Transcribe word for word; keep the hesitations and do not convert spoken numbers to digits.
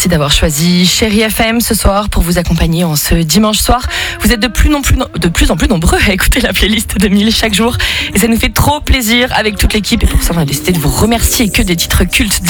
Merci d'avoir choisi Chérie F M ce soir pour vous accompagner en ce dimanche soir. Vous êtes de plus, non plus, de plus en plus nombreux à écouter la playlist de Mille chaque jour. Et ça nous fait trop plaisir avec toute l'équipe. Et pour ça, on a décidé de vous remercier. Que des titres cultes